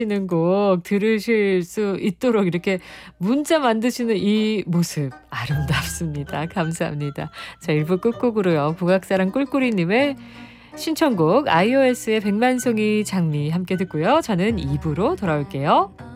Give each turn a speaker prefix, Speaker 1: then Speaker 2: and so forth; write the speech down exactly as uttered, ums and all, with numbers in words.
Speaker 1: 시는 곡 들으실 수 있도록 이렇게 문자 만드시는 이 모습 아름답습니다. 감사합니다. 자, 일 부 끝곡으로요. 국악사랑 꿀꿀이 님의 신청곡 아이오에스의 백만송이 장미 함께 듣고요. 저는 이 부로 돌아올게요.